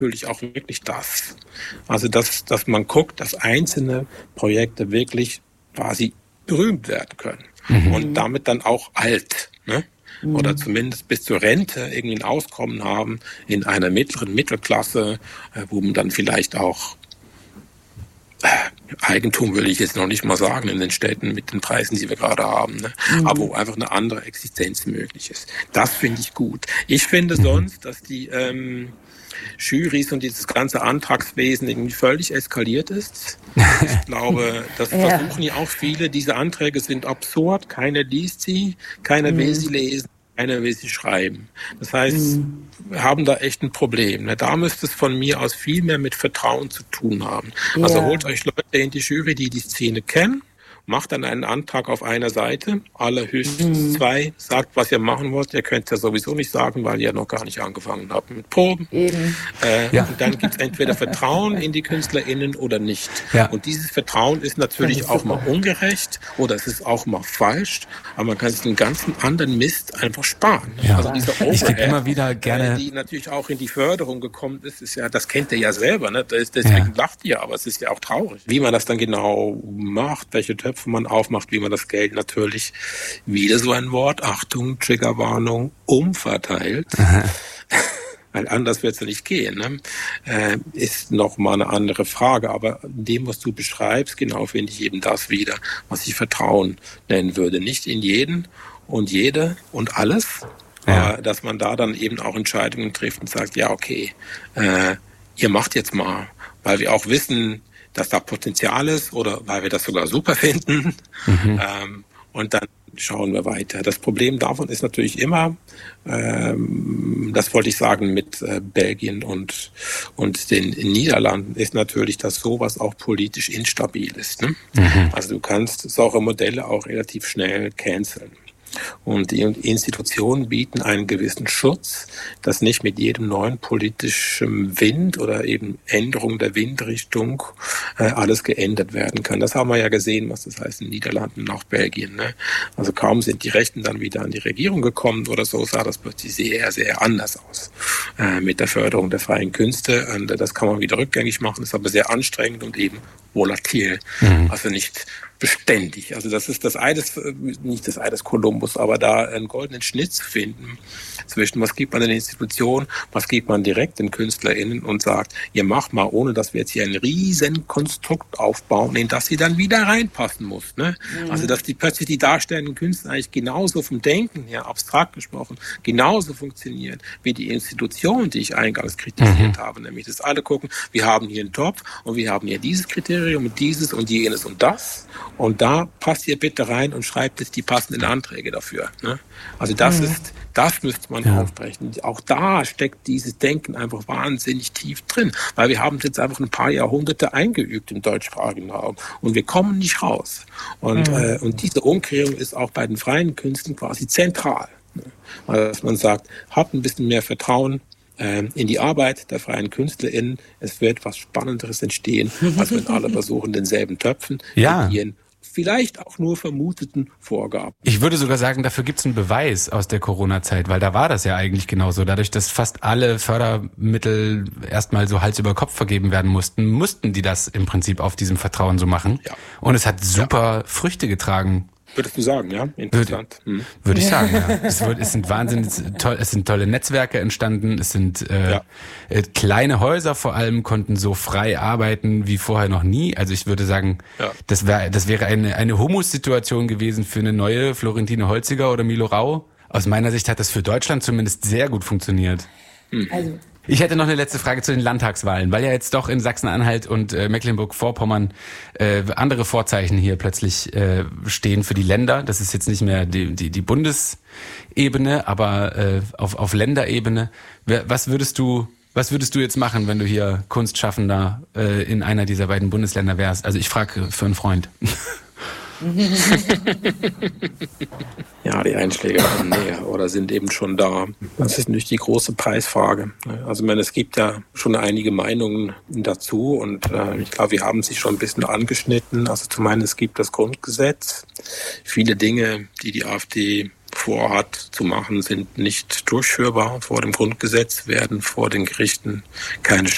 natürlich auch wirklich das. Also dass man guckt, dass einzelne Projekte wirklich quasi berühmt werden können und damit dann auch alt, ne? Oder zumindest bis zur Rente irgendwie ein Auskommen haben in einer mittleren Mittelklasse, wo man dann vielleicht auch Eigentum will ich jetzt noch nicht mal sagen in den Städten mit den Preisen, die wir gerade haben, ne? Aber wo einfach eine andere Existenz möglich ist. Das finde ich gut. Ich finde sonst, dass die Jurys und dieses ganze Antragswesen irgendwie völlig eskaliert ist. Ich glaube, das versuchen ja auch viele. Diese Anträge sind absurd. Keiner liest sie, keiner will sie lesen. Keiner will sie schreiben. Das heißt, wir haben da echt ein Problem. Da müsste es von mir aus viel mehr mit Vertrauen zu tun haben. Ja. Also holt euch Leute in die Jury, die die Szene kennen, macht dann einen Antrag auf einer Seite, allerhöchstens 2, sagt, was ihr machen wollt. Ihr könnt es ja sowieso nicht sagen, weil ihr noch gar nicht angefangen habt mit Proben. Und dann gibt es entweder Vertrauen in die KünstlerInnen oder nicht. Ja. Und dieses Vertrauen ist natürlich auch mal ungerecht oder es ist auch mal falsch, aber man kann sich den ganzen anderen Mist einfach sparen. Ja. Also dieser Overhead, ich gebe immer wieder gerne, die natürlich auch in die Förderung gekommen ist ja, das kennt ihr ja selber, ne? Deswegen lacht ihr, aber es ist ja auch traurig. Wie man das dann genau macht, welche Töpfe man aufmacht, wie man das Geld natürlich, wieder so ein Wort, Achtung, Triggerwarnung, umverteilt, weil anders wird es ja nicht gehen, ne? Ist nochmal eine andere Frage, aber in dem, was du beschreibst, genau finde ich eben das wieder, was ich Vertrauen nennen würde. Nicht in jeden und jede und alles, aber dass man da dann eben auch Entscheidungen trifft und sagt, ja okay, ihr macht jetzt mal, weil wir auch wissen, dass da Potenzial ist oder weil wir das sogar super finden. Und dann schauen wir weiter. Das Problem davon ist natürlich immer, das wollte ich sagen mit Belgien und den Niederlanden, ist natürlich, dass sowas auch politisch instabil ist. Ne? Also du kannst solche Modelle auch relativ schnell canceln. Und die Institutionen bieten einen gewissen Schutz, dass nicht mit jedem neuen politischen Wind oder eben Änderung der Windrichtung alles geändert werden kann. Das haben wir ja gesehen, was das heißt in den Niederlanden und auch Belgien. Ne? Also kaum sind die Rechten dann wieder an die Regierung gekommen oder so, sah das plötzlich sehr, sehr anders aus mit der Förderung der freien Künste. Und das kann man wieder rückgängig machen, ist aber sehr anstrengend und eben volatil. Also nicht beständig. Also das ist das Ei des, nicht das Ei des Kolumbus, aber da einen goldenen Schnitt zu finden zwischen, was gibt man den Institutionen, was gibt man direkt den KünstlerInnen und sagt, ihr macht mal, ohne dass wir jetzt hier ein riesen Konstrukt aufbauen, in das sie dann wieder reinpassen muss. Ne? Also dass die plötzlich die darstellenden Künstler eigentlich genauso vom Denken her, abstrakt gesprochen, genauso funktionieren wie die Institutionen, die ich eingangs kritisiert habe, nämlich dass alle gucken, wir haben hier einen Topf und wir haben hier dieses Kriterium und dieses und jenes und das. Und da passt ihr bitte rein und schreibt jetzt die passenden Anträge dafür. Ne? Also das müsste man aufbrechen. Auch da steckt dieses Denken einfach wahnsinnig tief drin, weil wir haben es jetzt einfach ein paar Jahrhunderte eingeübt im deutschsprachigen Raum und wir kommen nicht raus. Und diese Umkehrung ist auch bei den freien Künsten quasi zentral. Ne? Also, dass man sagt, habt ein bisschen mehr Vertrauen in die Arbeit der freien KünstlerInnen. Es wird was Spannenderes entstehen, als wenn alle versuchen, denselben Töpfen mit ihren vielleicht auch nur vermuteten Vorgaben. Ich würde sogar sagen, dafür gibt es einen Beweis aus der Corona-Zeit, weil da war das ja eigentlich genauso. Dadurch, dass fast alle Fördermittel erstmal so Hals über Kopf vergeben werden mussten die das im Prinzip auf diesem Vertrauen so machen. Ja. Und es hat super Früchte getragen. Würdest du sagen, ja? Interessant. Würde ich sagen, ja. Es sind es sind tolle Netzwerke entstanden, es sind kleine Häuser vor allem, konnten so frei arbeiten wie vorher noch nie. Also ich würde sagen, das wäre eine Humussituation gewesen für eine neue Florentine Holziger oder Milo Rau. Aus meiner Sicht hat das für Deutschland zumindest sehr gut funktioniert. Also ich hätte noch eine letzte Frage zu den Landtagswahlen, weil ja jetzt doch in Sachsen-Anhalt und Mecklenburg-Vorpommern andere Vorzeichen hier plötzlich stehen für die Länder. Das ist jetzt nicht mehr die Bundesebene, aber auf Länderebene. Was würdest du jetzt machen, wenn du hier Kunstschaffender in einer dieser beiden Bundesländer wärst? Also ich frage für einen Freund. Ja, die Einschläge kommen näher oder sind eben schon da. Das ist natürlich die große Preisfrage. Also es gibt ja schon einige Meinungen dazu und ich glaube, wir haben sie schon ein bisschen angeschnitten. Also zum einen, es gibt das Grundgesetz. Viele Dinge, die die AfD vorhat zu machen, sind nicht durchführbar vor dem Grundgesetz, werden vor den Gerichten keine